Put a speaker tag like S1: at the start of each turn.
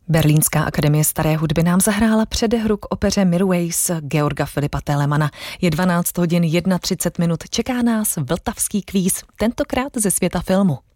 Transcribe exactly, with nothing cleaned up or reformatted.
S1: Berlínská akademie staré hudby nám zahrála předehru k opeře Mirwais Georga Filipa Telemana. Je dvanáct hodin třicet jedna minut, čeká nás vltavský kvíz, tentokrát ze světa filmu.